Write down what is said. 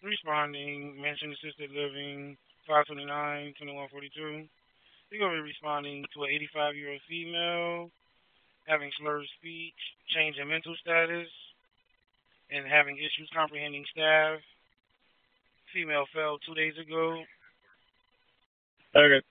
Responding, mention assisted living, 529, 2142. You're going to be responding to an 85-year-old female having slurred speech, change in mental status, and having issues comprehending staff. Female fell 2 days ago. Okay.